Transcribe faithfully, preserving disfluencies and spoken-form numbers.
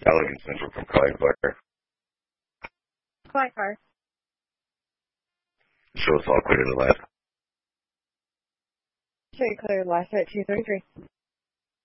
Allegan Central from Client Fire. Client Fire. Show us all clear to the left. Show you clear last at two thirty-three.